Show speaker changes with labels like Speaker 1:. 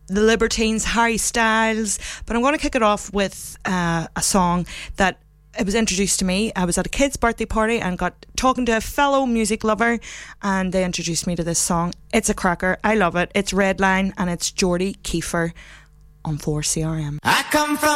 Speaker 1: The Libertines, Harry Styles. But I'm going to kick it off with a song that it was introduced to me. I was at a kid's birthday party and got talking to a fellow music lover, and they introduced me to this song. It's a cracker. I love it. It's Redline, and it's Geordie Kiefer on 4CRM.
Speaker 2: I come from